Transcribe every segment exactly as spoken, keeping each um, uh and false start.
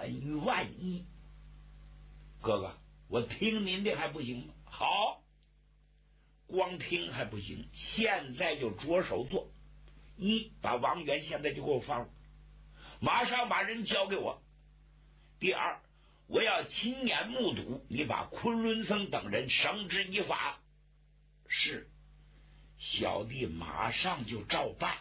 万与万一。哥哥，我听您的还不行吗？好，光听还不行，现在就着手做。一，把王源现在就给我放了，马上把人交给我。第二，我要亲眼目睹你把昆仑僧等人绳之以法。是，小弟马上就照办。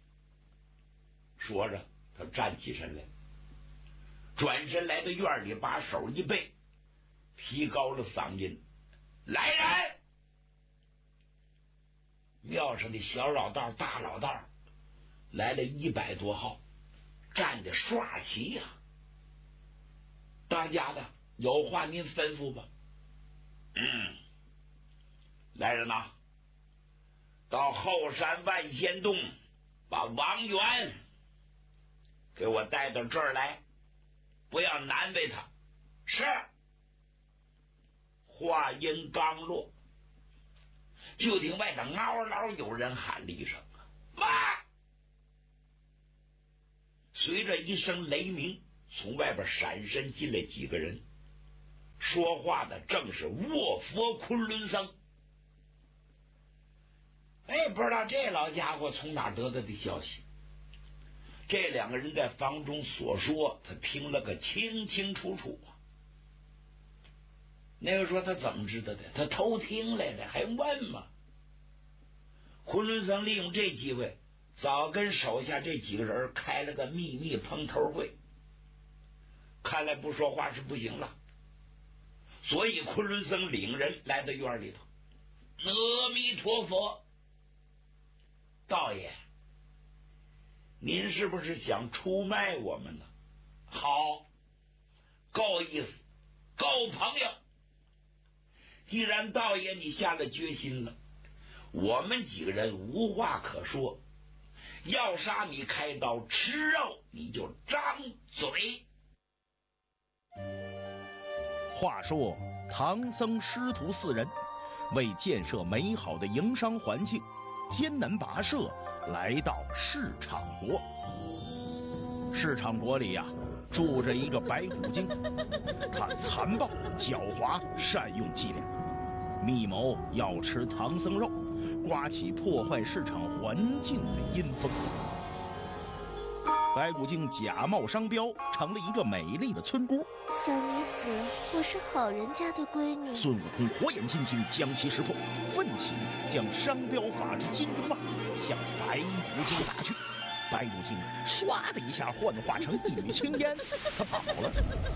说着，他站起身来，转身来到院里，把手一背，提高了嗓音：“来人！”庙上的小老道、大老道来了一百多号，站得刷齐呀、啊。当家的，有话您吩咐吧。嗯，来人呐，到后山万仙洞，把王源给我带到这儿来，不要难为他。是。话音刚落，就听外头嗷嗷有人喊了一声：“妈！”随着一声雷鸣，从外边闪身进来几个人，说话的正是卧佛昆仑僧。哎，不知道这老家伙从哪得到的消息。这两个人在房中所说，他听了个清清楚楚啊。那个说他怎么知道的？他偷听来的，还问吗？昆仑僧利用这机会，早跟手下这几个人开了个秘密碰头会。看来不说话是不行了，所以昆仑僧领人来到院里头。阿弥陀佛，道爷，您是不是想出卖我们呢？好，够意思，够朋友。既然道爷你下了决心了，我们几个人无话可说，要杀你开刀，吃肉你就张嘴。 话说唐僧师徒四人为建设美好的营商环境，艰难跋涉来到市场国。市场国里呀、啊，住着一个白骨精，他残暴狡猾，善用伎俩，密谋要吃唐僧肉，刮起破坏市场环境的阴风。白骨精假冒商标，成了一个美丽的村姑。 小女子，我是好人家的闺女。 孙悟空火眼金睛将其识破，奋起将商标法之金箍棒向白骨精打去。白骨精唰的一下幻化成一缕青烟，他跑了。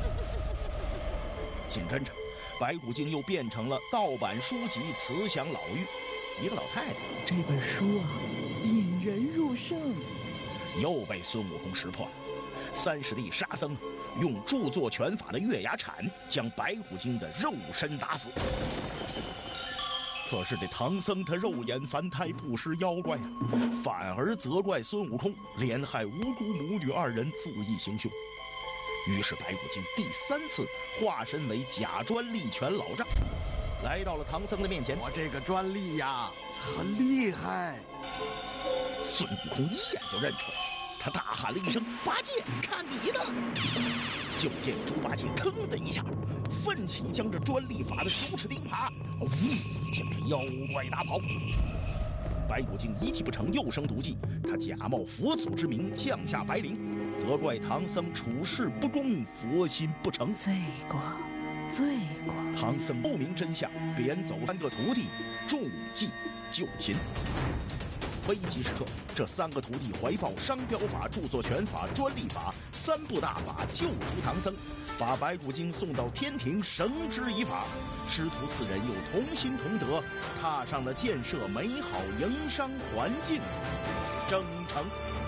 紧跟着，白骨精又变成了盗版书籍慈祥老妪，一个老太太。 这本书啊，引人入胜。 又被孙悟空识破了。三师弟沙僧用著作权法的月牙铲将白骨精的肉身打死。可是这唐僧他肉眼凡胎，不识妖怪啊，反而责怪孙悟空连害无辜母女二人，恣意行凶。于是白骨精第三次化身为假专利权老丈，来到了唐僧的面前。 我这个专利呀，很厉害。 孙悟空一眼就认出来，他大喊了一声：“八戒，看你的！”就见猪八戒腾的一下奋起，将这专利法的手持钉耙呜将这妖怪打跑。白骨精一计不成，又生毒计，他假冒佛祖之名降下白灵，责怪唐僧处事不公，佛心不成。 罪过，罪过！ 唐僧不明真相，贬走三个徒弟，中计就擒。危急时刻，这三个徒弟怀抱商标法、著作权法、专利法三部大法，救出唐僧，把白骨精送到天庭绳之以法。师徒四人又同心同德，踏上了建设美好营商环境征程。